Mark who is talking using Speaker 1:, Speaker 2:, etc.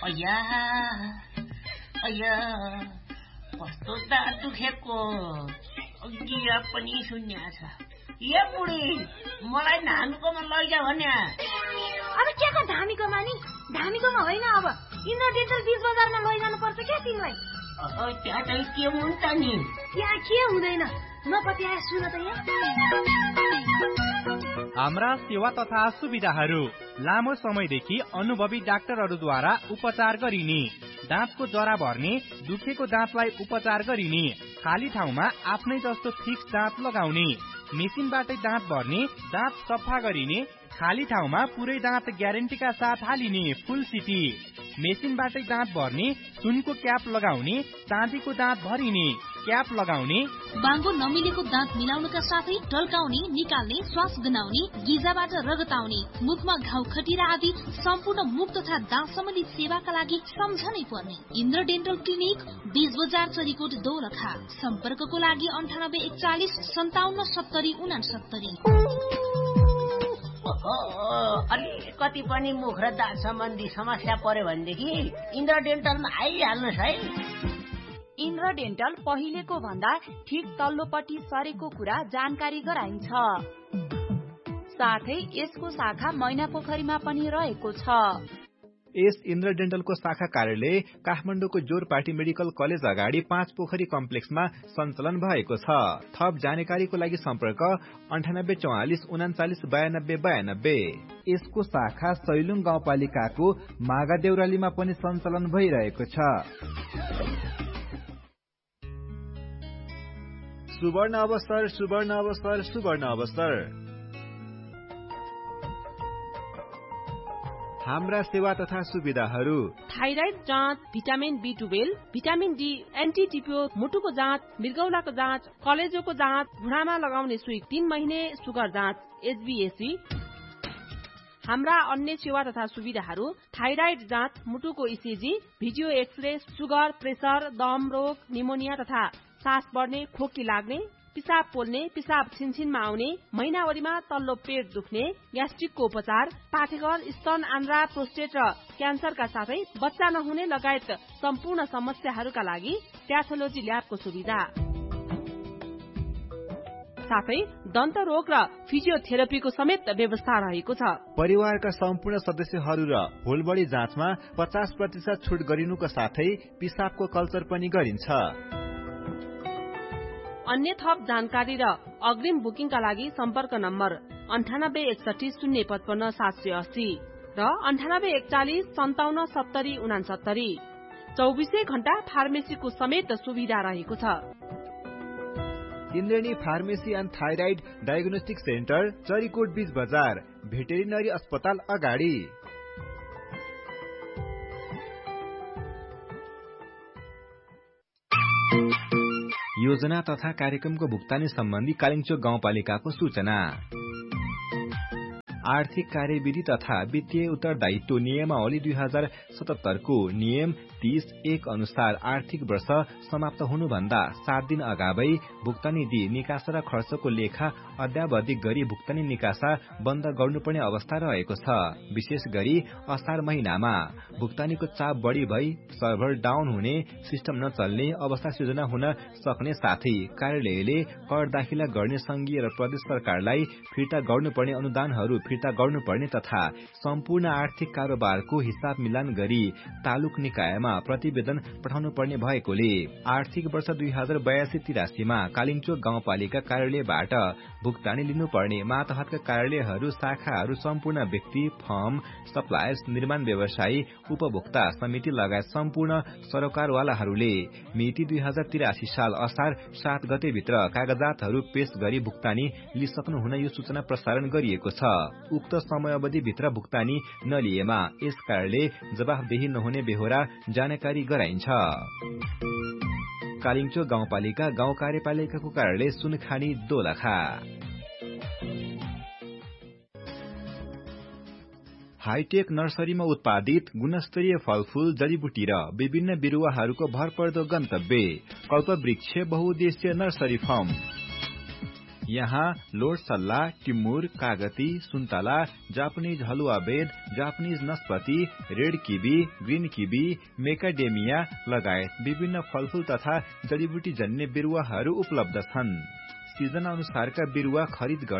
Speaker 1: अय्या कस्तो दाँत दुखेको गिरा पनि सुन्या छ। ए बुढी मलाई धामीकोमा लैजा भन्या।
Speaker 2: अब के को धामीकोमा नि? धामीकोमा होइन, अब इन्द्र डेन्टल बीच बजारमा लैजानु पर्छ क्या तिमीलाई।
Speaker 1: त्यहाँ चाहिँ के हुन्छ नि?
Speaker 2: त्यहाँ के हुँदैन, म पत्या सुन त यहाँ।
Speaker 3: हाम्रा सेवा तथा सुविधाहरू लामो समयदेखि अनुभवी डाक्टरहरूद्वारा उपचार गरिने, दाँतको जरा भर्ने, दुखेको दाँतलाई उपचार गरिने, खाली ठाउँमा आफ्नै जस्तो फिक्स दाँत लगाउने, मेसिनबाटै दाँत भर्ने, दाँत सफा गरिने, खाली ठाउँमा पुरै दाँत ग्यारेन्टीका साथ हालिने फुल सिटी, मेसिनबाटै दाँत भर्ने, सुनको क्याप लगाउने, चाँदीको दाँत भरिने, क्याप लगाउने,
Speaker 4: बाङ्गो नमिलेको दाँत मिलाउनका साथै ढल्काउने, निकाल्ने, श्वास गनाउने, गिजाबाट रगत आउने, मुखमा घाउ खटिरा आदि सम्पूर्ण मुख तथा दाँत सम्बन्धी सेवाका लागि सम्झनै पर्ने इन्द्र डेन्टल क्लिनिक, बीच बजार, चरीकोट, दोलखा। सम्पर्कको लागि 9841 5770 69।
Speaker 1: अलिकति पनि मुख र दाँत सम्बन्धी समस्या पर्यो भनेदेखि इन्द्र डेन्टलमा आइहाल्नुहोस् है।
Speaker 5: इन्द्र डेन्टल पहिलेको भन्दा ठिक तल्लोपट्टि सरेको कुरा जानकारी गराइन्छ। साथै यसको शाखा मैनापोखरीमा पनि रहेको छ।
Speaker 6: यस इन्द्र डेन्टलको शाखा कार्यालय काठमाडौँको जोरपाटी मेडिकल कलेज अगाडि 5 पोखरी कम्प्लेक्समा सञ्चालन भएको छ। थप जानकारीको लागि सम्पर्क 9844 39 92 92। यसको शाखा सैलुङ गाउँपालिकाको मागादेउरालीमा पनि सञ्चालन भइरहेको छ। सुवर्ण अवसर, सुवर्ण अवसर, सुवर्ण अवसर। हाम्रा सेवा तथा सुविधाहरू
Speaker 7: थाइराइड जाँच, vitamin B12, vitamin D, anti टिपियो, मुटुको जाँच, मृगौलाको जाँच, कलेजोको जाँच, घुँडामा लगाउने सुई, 3 महिने सुगर जाँच, HbA1c। हाम्रा अन्य सेवा तथा सुविधाहरू थाइराइड जाँच, मुटुको ECG, video x-ray, sugar, pressure, दम रोग, निमोनिया तथा सास बढ्ने, खोकी लाग्ने, पिसाब पोल्ने, पिसाब छिनछिनमा आउने, महिनावरीमा तल्लो पेट दुख्ने, ग्यास्ट्रिकको उपचार, पाठेघर, स्तन, आन्द्रा, प्रोस्टेट र क्यान्सरका साथै बच्चा नहुने लगायत सम्पूर्ण समस्याहरूका लागि प्याथोलोजी ल्याबको सुविधा, साथै दन्त रोग र फिजियोथेरापीको समेत व्यवस्था रहेको छ।
Speaker 6: परिवारका सम्पूर्ण सदस्यहरू र होलबडी जाँचमा 50% छुट गरिनुको साथै पिसाबको कल्चर पनि गरिन्छ।
Speaker 7: अन्य थप जानकारी र अग्रिम बुकिङका लागि सम्पर्क नम्बर 9861 055 780 र 9841 57 70 69। 24 घण्टा फार्मेसीको समेत सुविधा रहेको छ।
Speaker 6: इन्द्रेणी pharmacy and thyroid diagnostic centre, Charikot बीच बजार, भेटेरिनरी अस्पताल अगाडि। योजना तथा कार्यक्रमको भुक्तानी सम्बन्धी कालिम्चोक गाउँपालिकाको सूचना। आर्थिक कार्यविधि तथा वित्तीय उत्तरदायित्व नियमावली 2077 को नियम 30(1) अनुसार आर्थिक वर्ष समाप्त हुनुभन्दा 7 दिन अगावै भुक्तानी दिई निकासा र खर्चको लेखा अद्यावधिक गरी भुक्तानी निकासा बन्द गर्नुपर्ने अवस्था रहेको छ। विशेष गरी असार महिनामा भुक्तानीको चाप बढी भई सर्भर डाउन हुने, सिस्टम नचल्ने अवस्था सिर्जना हुन सक्ने साथै कार्यालयले कर दाखिला गर्ने संघीय र प्रदेश सरकारलाई फिर्ता गर्नुपर्ने अनुदानहरू फिर्ता गर्नुपर्ने तथा सम्पूर्ण आर्थिक कारोबारको हिसाब मिलान गरी तालुक निकायमा प्रतिवेदन पठाउनु पर्ने भएकोले आर्थिक वर्ष 2082-83 मा कालिम्चोक गाउँपालिका कार्यालयबाट भुक्तानी लिनुपर्ने मातहतका कार्यालयहरू, शाखाहरू, सम्पूर्ण व्यक्ति, फर्म, सप्लायर्स, निर्माण व्यवसायी, उपभोक्ता समिति लगायत सम्पूर्ण सरोकारवालाहरूले मिति 2083 साल असार 7 गतेभित्र कागजातहरू पेश गरी भुक्तानी लिइसक्नु हुन यो सूचना प्रसारण गरिएको छ। उक्त समयावधिभित्र भुक्तानी नलिएमा यस कार्यालय जवाफदेही नहुने बेहोरा जानकारी गराइन्छ। कालिम्चोक गाउँपालिका गाउँ कार्यपालिकाको कार्यालय सुनखानी, दोलखा। हाईटेक नर्सरीमा उत्पादित गुणस्तरीय फलफूल, जडीबुटी र विभिन्न बिरुवाहरूको भरपर्दो गन्तव्य कल्पवृक्ष बहुउद्देश्य नर्सरी फर्म। यहाँ लोड सल्ला, टिमुर, कागती, सुन्तला, जापानिज हलुवा bed, Japanese नस्पति, red kiwi, green kiwi, मेकाडेमिया लगायत विभिन्न फलफूल तथा जडीबुटी जन्य बिरुवाहरू उपलब्ध छन्। सिजन अनुसारका बिरुवा खरिद